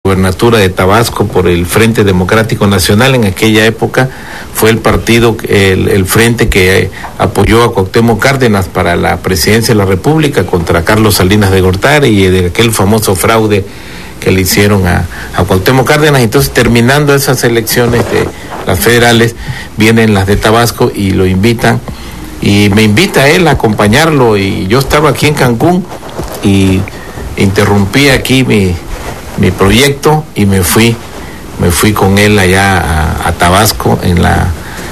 gubernatura de Tabasco por el Frente Democrático Nacional. En aquella época fue el partido, el frente que apoyó a Cuauhtémoc Cárdenas para la presidencia de la República contra Carlos Salinas de Gortari y de aquel famoso fraude que le hicieron a Cuauhtémoc Cárdenas. Entonces, terminando esas elecciones de las federales, vienen las de Tabasco y lo invitan, y me invita él a acompañarlo, y yo estaba aquí en Cancún y interrumpí aquí mi proyecto y me fui con él allá a Tabasco en la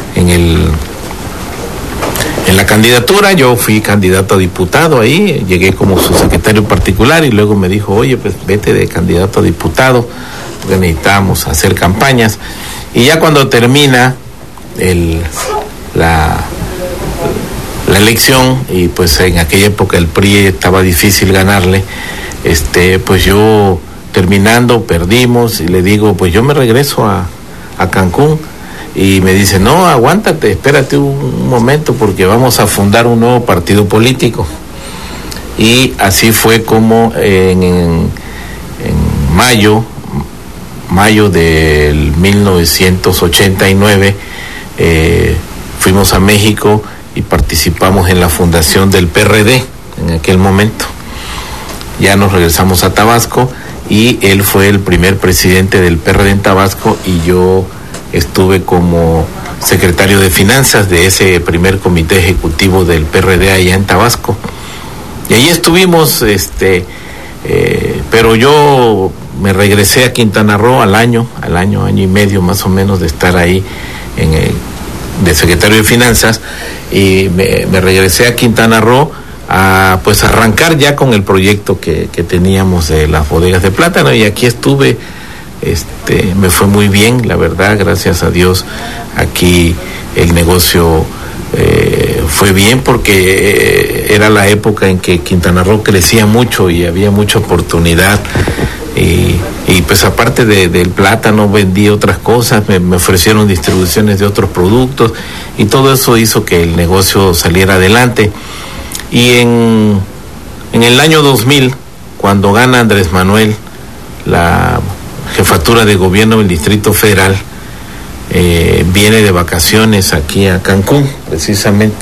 candidatura. Yo fui candidato a diputado ahí, llegué como su secretario particular y luego me dijo, oye, pues vete de candidato a diputado, porque necesitamos hacer campañas. Y ya cuando termina la elección, y pues en aquella época el PRI estaba difícil ganarle, pues yo terminando perdimos y le digo, pues yo me regreso a Cancún. Y me dice, no, aguántate, espérate un momento porque vamos a fundar un nuevo partido político. Y así fue como en mayo del 1989 fuimos a México y participamos en la fundación del PRD en aquel momento. Ya nos regresamos a Tabasco y él fue el primer presidente del PRD en Tabasco y yo estuve como secretario de finanzas de ese primer comité ejecutivo del PRD allá en Tabasco. Y ahí estuvimos, pero yo me regresé a Quintana Roo al año y medio más o menos de estar ahí de secretario de finanzas, y me regresé a Quintana Roo a pues arrancar ya con el proyecto que teníamos de las bodegas de plátano, y aquí estuve. Me fue muy bien, la verdad, gracias a Dios. Aquí el negocio fue bien porque era la época en que Quintana Roo crecía mucho y había mucha oportunidad, y pues aparte del plátano vendí otras cosas, me ofrecieron distribuciones de otros productos y todo eso hizo que el negocio saliera adelante. Y en el año 2000, cuando gana Andrés Manuel la jefatura de gobierno del Distrito Federal, viene de vacaciones aquí a Cancún precisamente,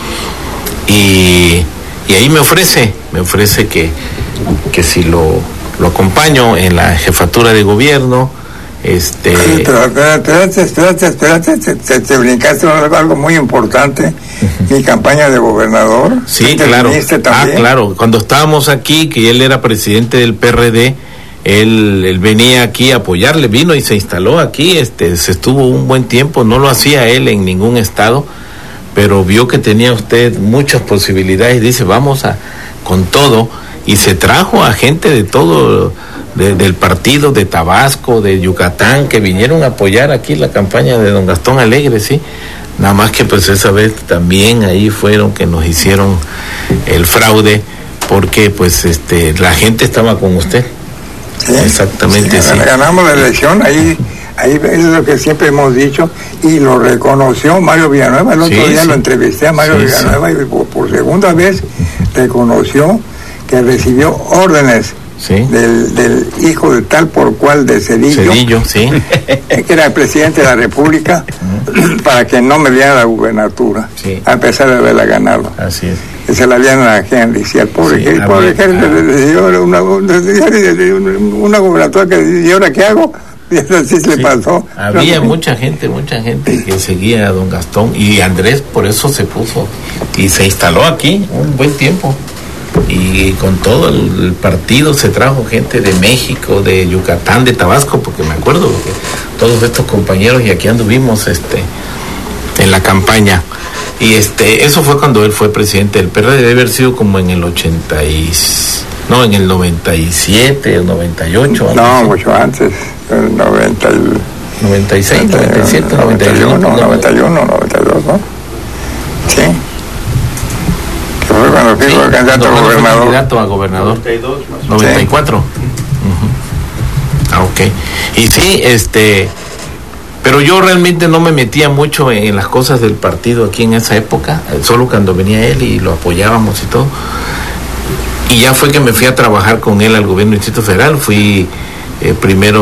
y ahí me ofrece que si lo acompaño en la jefatura de gobierno. Pero espérate, te brincaste algo muy importante. Mi campaña de gobernador. Sí, claro. Claro, cuando estábamos aquí, que él era presidente del PRD, él venía aquí a apoyarle, vino y se instaló aquí, se estuvo un buen tiempo. No lo hacía él en ningún estado, pero vio que tenía usted muchas posibilidades y dice, vamos con todo, y se trajo a gente de todo, del partido de Tabasco, de Yucatán, que vinieron a apoyar aquí la campaña de don Gastón Alegre, sí. Nada más que pues esa vez también ahí fueron que nos hicieron el fraude, porque pues la gente estaba con usted. Sí, exactamente, sí. Ganamos la elección, ahí es lo que siempre hemos dicho, y lo reconoció Mario Villanueva. El otro día lo entrevisté a Mario Villanueva, y por segunda vez reconoció que recibió órdenes del hijo de tal por cual de Cedillo, que era el presidente de la República, para que no me diera la gubernatura, a pesar de haberla ganado. Así es. Que se la dieron a Henry, y al pobre Henry le dio una gubernatura que, ¿y ahora qué hago? Y así le pasó. Había mucha gente que seguía a don Gastón, y Andrés por eso se puso y se instaló aquí un buen tiempo, y con todo el partido se trajo gente de México, de Yucatán, de Tabasco, porque me acuerdo que todos estos compañeros, y aquí anduvimos en la campaña. Y eso fue cuando él fue presidente del PRD, debe haber sido como en el 97, el 98. No, mucho antes, el 96, 97, 91, 92, ¿no? Sí. Que fue cuando fui candidato a gobernador. Candidato a gobernador. 94. Ok. Y sí, pero yo realmente no me metía mucho en las cosas del partido aquí en esa época, solo cuando venía él y lo apoyábamos y todo. Y ya fue que me fui a trabajar con él al gobierno del Distrito Federal. Fui primero